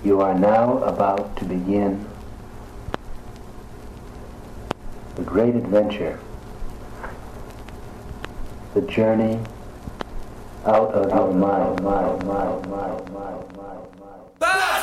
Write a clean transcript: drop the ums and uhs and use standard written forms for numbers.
You are now about to begin the great adventure, the journey out of your mind.